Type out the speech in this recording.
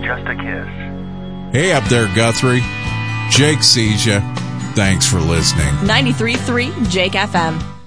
just a kiss. Hey up there, Guthrie. Jake sees you. Thanks for listening. 93.3 Jake FM.